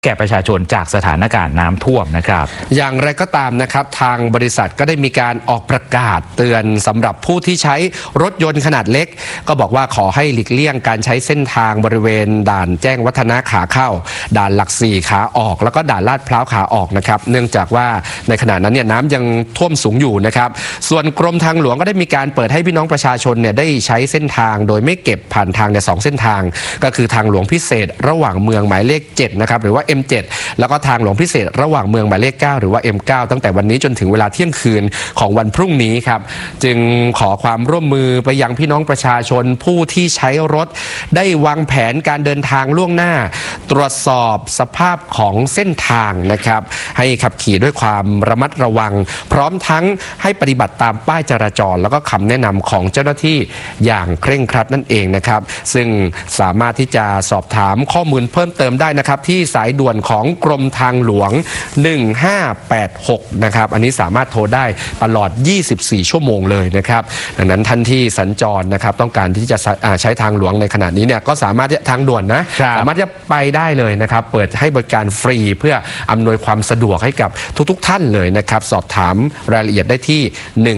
แก่ประชาชนจากสถานการณ์น้ำท่วมนะครับอย่างไรก็ตามนะครับทางบริษัทก็ได้มีการออกประกาศเตือนสำหรับผู้ที่ใช้รถยนต์ขนาดเล็กก็บอกว่าขอให้หลีกเลี่ยงการใช้เส้นทางบริเวณด่านแจ้งวัฒนะขาเข้าด่านหลักสี่ขาออกแล้วก็ด่านลาดพร้าวขาออกนะครับเนื่องจากว่าในขณะนั้นเนี่ยน้ำยังท่วมสูงอยู่นะครับส่วนกรมทางหลวงก็ได้มีการเปิดให้พี่น้องประชาชนเนี่ยได้ใช้เส้นทางโดยไม่เก็บผ่านทางใน2เส้นทางก็คือทางหลวงพิเศษระหว่างเมืองหมายเลข7นะครับหรือว่า M7 แล้วก็ทางหลวงพิเศษระหว่างเมืองหมายเลข9หรือว่า M9 ตั้งแต่วันนี้จนถึงเวลาเที่ยงคืนของวันพรุ่งนี้ครับจึงขอความร่วมมือไปยังพี่น้องประชาชนผู้ที่ใช้รถได้วางแผนการเดินทางล่วงหน้าตรวจสอบสภาพของเส้นทางนะครับให้ขับขี่ด้วยความระมัดระวังพร้อมทั้งให้ปฏิบัติตามป้ายจราจรแล้วก็คำแนะนำของเจ้าหน้าที่อย่างเคร่งครัดนั่นเองนะครับซึ่งสามารถที่จะสอบถามข้อมูลเพิ่มเติมได้นะครับที่สายด่วนของกรมทางหลวง1586นะครับอันนี้สามารถโทรได้ตลอด24ชั่วโมงเลยนะครับดังนั้นท่านที่สัญจรนะครับต้องการที่จะใช้ทางหลวงในขณะนี้เนี่ยก็สามารถทางด่วนนะสามารถจะไปได้เลยนะครับเปิดให้บริการฟรีเพื่ออำนวยความสะดวกให้กับทุกท่านเลยนะครับสอบถามรายละเอียดได้ที่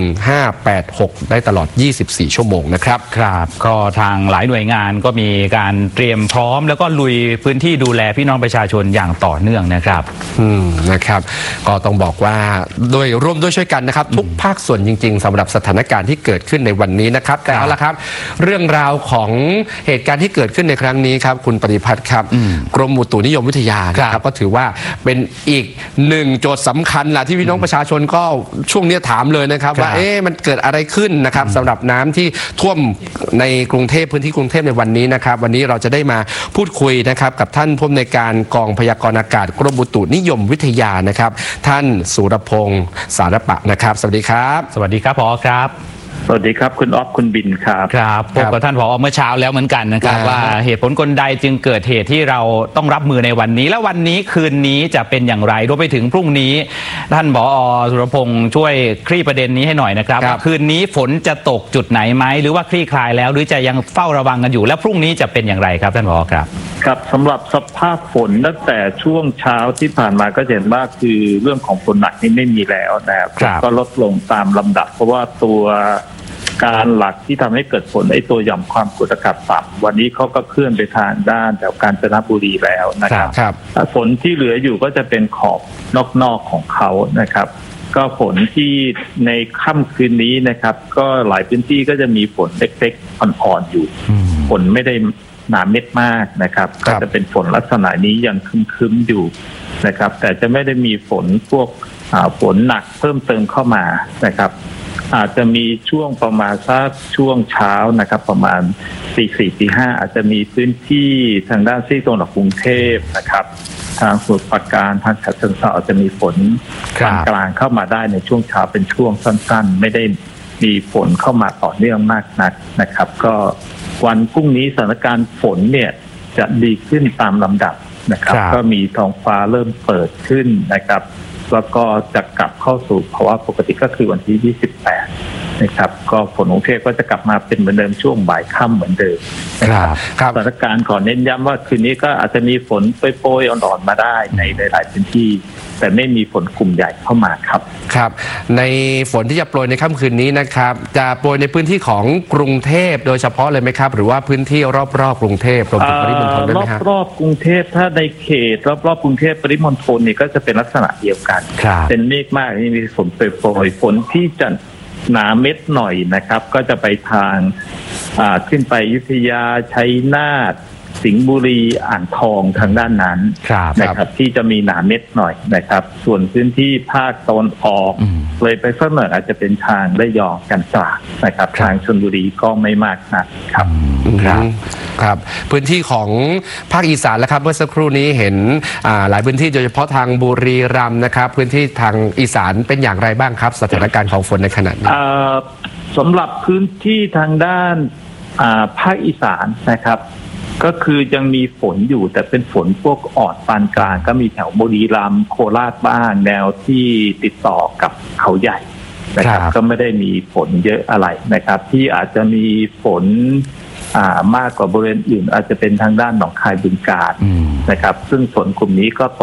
1586ได้ตลอด24ชั่วโมงนะครับครับก็ทางหลายหน่วยงานก็มีการเตรียมพร้อมแล้วก็ลุยพื้นที่ดูแลพี่น้องประชาชนอย่างต่อเนื่องนะครับนะครับก็ต้องบอกว่าโดยร่วมด้วยช่วยกันนะครับทุกภาคส่วนจริงๆสำหรับสถานการณ์ที่เกิดขึ้นในวันนี้นะครับแต่เอาละครับเรื่องราวของเหตุการณ์ที่เกิดขึ้นในครั้งนี้ครับคุณปฏิพัฒน์ครับกรมอุตุนิยมวิทยานะครับก็ถือว่าเป็นอีกหนึ่งโจทย์สำคัญแหละที่พี่น้องประชาชนก็ช่วงนี้ถามเลยนะครับว่ามันเกิดอะไรขึ้นนะครับสำหรับน้ำที่ท่วมในกรุงเทพพื้นที่กรุงเทพในวันนี้นะครับวันนี้เราจะได้มาพูดคุยนะครับกับท่านผู้อำนวยการกองพยากรณ์อากาศกรมอุตุนิยมวิทยานะครับท่านสุรพงษ์สารปะนะครับสวัสดีครับสวัสดีครับผอครับสวัสดีครับคุณอ๊อฟคุณบินครับครับพบกับท่านผอเมื่อเช้าแล้วเหมือนกันนะครับว่าเหตุผลกลใดจึงเกิดเหตุที่เราต้องรับมือในวันนี้และวันนี้คืนนี้จะเป็นอย่างไรรวมไปถึงพรุ่งนี้ท่านผอสุรพงษ์ช่วยคลี่ประเด็นนี้ให้หน่อยนะครับคืนนี้ฝนจะตกจุดไหนไหมหรือว่าคลี่คลายแล้วหรือจะยังเฝ้าระวังกันอยู่และพรุ่งนี้จะเป็นอย่างไรครับท่านผอครับครับสำหรับสภาพฝนตั้งแต่ช่วงเช้าที่ผ่านมาก็เห็นว่าคือเรื่องของฝนหนักนี่ไม่มีแล้วนะครับก็ลดลงตามลำดับเพราะว่าตัวการหลักที่ทำให้เกิดฝนไอ้ตัวหย่อมความกดอากาศต่ำวันนี้เขาก็เคลื่อนไปทางด้านแถวกาญจนบุรีแล้วนะครับฝนที่เหลืออยู่ก็จะเป็นขอบนอกของเขานะครับก็ฝนที่ในค่ำคืนนี้นะครับก็หลายพื้นที่ก็จะมีฝนเล็กๆอ่อนๆอยู่ฝนไม่ได้หนาเม็ดมากนะครับก็จะเป็นฝนลักษณะนี้ยังคึ้มๆอยู่นะครับแต่จะไม่ได้มีฝนพวกฝนหนักเพิ่มเติมเข้ามานะครับอาจจะมีช่วงประมาณสักช่วงเช้านะครับประมาณตี4ตี5อาจจะมีพื้นที่ทางด้านซีกตะวันออกกรุงเทพนะครับทางสมุทรปราการทางฉะเชิงเทราอาจจะมีฝนปานกลางเข้ามาได้ในช่วงเช้าเป็นช่วงสั้นๆไม่ได้มีฝนเข้ามาต่อเนื่องมากนักนะครับก็วันพรุ่งนี้สถานการณ์ฝนเนี่ยจะดีขึ้นตามลำดับนะครับก็มีท้องฟ้าเริ่มเปิดขึ้นนะครับแล้วก็จะกลับเข้าสู่ภาวะปกติก็คือวันที่28นะครับก็ฝนกรุงเทพก็จะกลับมาเป็นเหมือนเดิมช่วงบ่ายค่ำเหมือนเดิมนะครับสถานการณ์ขอเน้นย้ำว่าคืนนี้ก็อาจจะมีฝนโปรยๆอ่อนๆมาได้ในหลายพื้นที่แต่ไม่มีฝนกลุ่มใหญ่เข้ามาครับครับในฝนที่จะโปรยในค่ำคืนนี้นะครับจะโปรยในพื้นที่ของกรุงเทพโดยเฉพาะเลยไหมครับหรือว่าพื้นที่รอบๆกรุงเทพรวมถึงปริมณฑลด้วยไหมครับรอบๆกรุงเทพถ้าในเขตรอบๆกรุงเทพปริมณฑลนี่ก็จะเป็นลักษณะเดียวกันเป็นเมฆมากนี่มีฝนโปรยฝนที่จะหนาเม็ดหน่อยนะครับก็จะไปทางขึ้นไปอยุธยาชัยนาทสิงห์บุรีอ่างทองทางด้านนั้นนะครับที่จะมีหนาเม็ดหน่อยนะครับส่วนพื้นที่ภาคตะวันออกเลยไปสักหน่อยอาจจะเป็นทางระยองกันตราดนะครับทางชลบุรีก็ไม่มากนะครับครับพื้นที่ของภาคอีสานแล้วครับเมื่อสักครู่นี้เห็นหลายพื้นที่โดยเฉพาะทางบุรีรัมย์นะครับพื้นที่ทางอีสานเป็นอย่างไรบ้างครับสถานการณ์ของฝนในขณะนี้สำหรับพื้นที่ทางด้านภาคอีสานนะครับก็คือยังมีฝนอยู่แต่เป็นฝนพวกอ่อนปานกลางก็มีแถวบุรีรัมย์โคราชบ้างแนวที่ติดต่อกับเขาใหญ่นะครับก็ไม่ได้มีฝนเยอะอะไรนะครับที่อาจจะมีฝนมากกว่าบริเวณอื่นอาจจะเป็นทางด้านหนองคายบึงกาฬนะครับซึ่งฝนกลุ่มนี้ก็